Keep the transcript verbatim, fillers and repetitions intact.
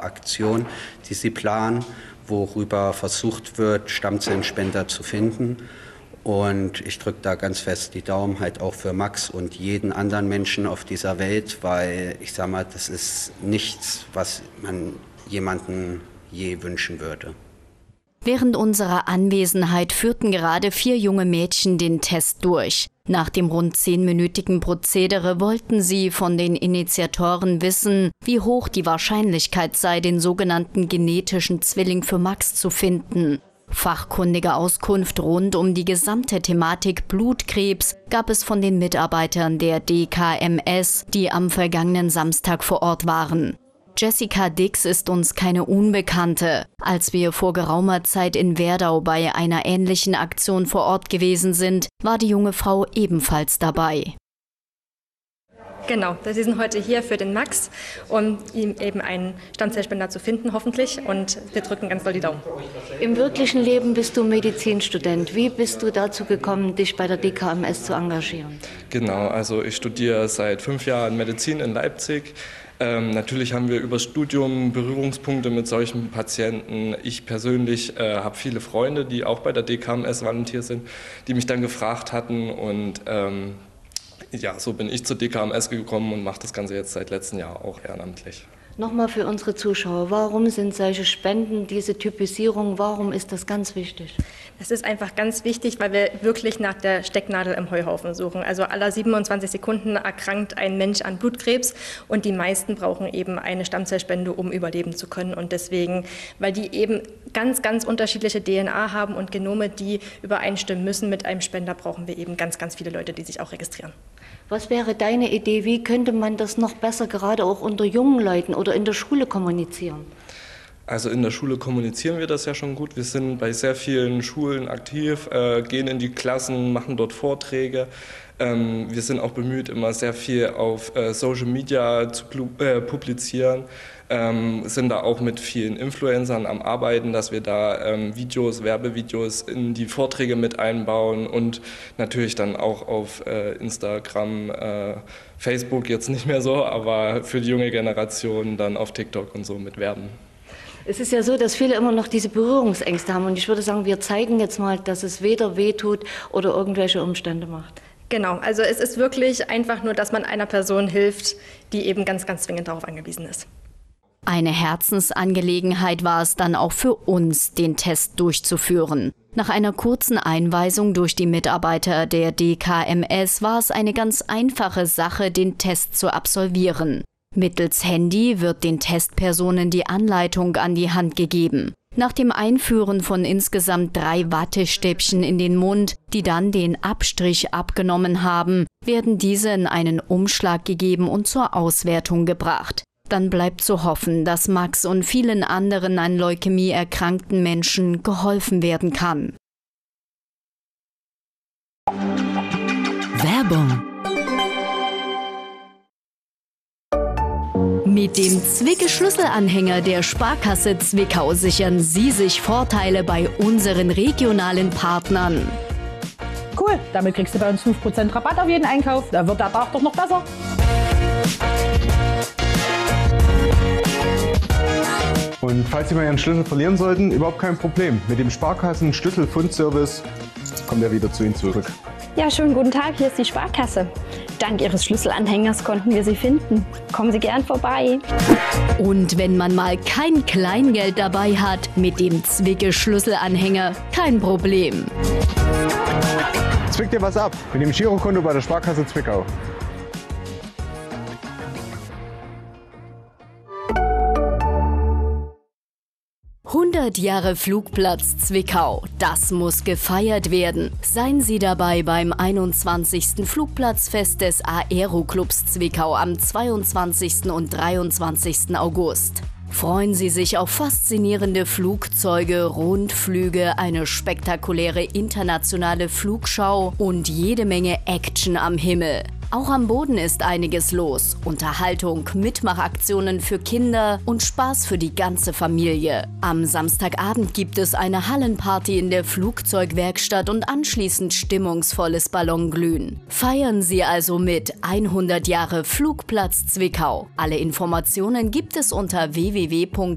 Aktion, die sie planen, worüber versucht wird, Stammzellenspender zu finden. Und ich drücke da ganz fest die Daumen halt auch für Max und jeden anderen Menschen auf dieser Welt, weil ich sage mal, das ist nichts, was man jemandem je wünschen würde. Während unserer Anwesenheit führten gerade vier junge Mädchen den Test durch. Nach dem rund zehnminütigen Prozedere wollten sie von den Initiatoren wissen, wie hoch die Wahrscheinlichkeit sei, den sogenannten genetischen Zwilling für Max zu finden. Fachkundige Auskunft rund um die gesamte Thematik Blutkrebs gab es von den Mitarbeitern der D K M S, die am vergangenen Samstag vor Ort waren. Jessica Dix ist uns keine Unbekannte. Als wir vor geraumer Zeit in Werdau bei einer ähnlichen Aktion vor Ort gewesen sind, war die junge Frau ebenfalls dabei. Genau, Sie sind heute hier für den Max, um ihm eben einen Stammzellspender zu finden, hoffentlich. Und wir drücken ganz doll die Daumen. Im wirklichen Leben bist du Medizinstudent. Wie bist du dazu gekommen, dich bei der D K M S zu engagieren? Genau, also ich studiere seit fünf Jahren Medizin in Leipzig. Ähm, natürlich haben wir über Studium Berührungspunkte mit solchen Patienten. Ich persönlich äh, habe viele Freunde, die auch bei der D K M S Volunteer sind, die mich dann gefragt hatten. Und ähm, ja, so bin ich zur D K M S gekommen und mache das Ganze jetzt seit letztem Jahr auch ehrenamtlich. Nochmal für unsere Zuschauer, warum sind solche Spenden, diese Typisierung, warum ist das ganz wichtig? Das ist einfach ganz wichtig, weil wir wirklich nach der Stecknadel im Heuhaufen suchen. Also alle siebenundzwanzig Sekunden erkrankt ein Mensch an Blutkrebs und die meisten brauchen eben eine Stammzellspende, um überleben zu können. Und deswegen, weil die eben ganz, ganz unterschiedliche D N A haben und Genome, die übereinstimmen müssen mit einem Spender, brauchen wir eben ganz, ganz viele Leute, die sich auch registrieren. Was wäre deine Idee, wie könnte man das noch besser gerade auch unter jungen Leuten oder in der Schule kommunizieren? Also in der Schule kommunizieren wir das ja schon gut. Wir sind bei sehr vielen Schulen aktiv, äh, gehen in die Klassen, machen dort Vorträge. Ähm, wir sind auch bemüht, immer sehr viel auf äh, Social Media zu äh, publizieren. Ähm, sind da auch mit vielen Influencern am Arbeiten, dass wir da ähm, Videos, Werbevideos in die Vorträge mit einbauen und natürlich dann auch auf äh, Instagram, äh, Facebook jetzt nicht mehr so, aber für die junge Generation dann auf TikTok und so mit werben. Es ist ja so, dass viele immer noch diese Berührungsängste haben und ich würde sagen, wir zeigen jetzt mal, dass es weder wehtut oder irgendwelche Umstände macht. Genau, also es ist wirklich einfach nur, dass man einer Person hilft, die eben ganz, ganz zwingend darauf angewiesen ist. Eine Herzensangelegenheit war es dann auch für uns, den Test durchzuführen. Nach einer kurzen Einweisung durch die Mitarbeiter der D K M S war es eine ganz einfache Sache, den Test zu absolvieren. Mittels Handy wird den Testpersonen die Anleitung an die Hand gegeben. Nach dem Einführen von insgesamt drei Wattestäbchen in den Mund, die dann den Abstrich abgenommen haben, werden diese in einen Umschlag gegeben und zur Auswertung gebracht. Dann bleibt zu hoffen, dass Max und vielen anderen an Leukämie erkrankten Menschen geholfen werden kann. Werbung. Mit dem Zwicke-Schlüsselanhänger der Sparkasse Zwickau sichern Sie sich Vorteile bei unseren regionalen Partnern. Cool, damit kriegst du bei uns fünf Prozent Rabatt auf jeden Einkauf. Da wird der Tag doch noch besser. Und falls Sie mal Ihren Schlüssel verlieren sollten, überhaupt kein Problem. Mit dem Sparkassen-Schlüsselfundservice kommt er wieder zu Ihnen zurück. Ja, schönen guten Tag, hier ist die Sparkasse. Dank Ihres Schlüsselanhängers konnten wir Sie finden. Kommen Sie gern vorbei. Und wenn man mal kein Kleingeld dabei hat, mit dem Zwicke-Schlüsselanhänger kein Problem. Zwick dir was ab mit dem Girokonto bei der Sparkasse Zwickau. hundert Jahre Flugplatz Zwickau, das muss gefeiert werden. Seien Sie dabei beim einundzwanzigsten Flugplatzfest des Aeroclubs Zwickau am zweiundzwanzigsten und dreiundzwanzigsten August. Freuen Sie sich auf faszinierende Flugzeuge, Rundflüge, eine spektakuläre internationale Flugschau und jede Menge Action am Himmel. Auch am Boden ist einiges los. Unterhaltung, Mitmachaktionen für Kinder und Spaß für die ganze Familie. Am Samstagabend gibt es eine Hallenparty in der Flugzeugwerkstatt und anschließend stimmungsvolles Ballonglühen. Feiern Sie also mit hundert Jahre Flugplatz Zwickau. Alle Informationen gibt es unter w w w punkt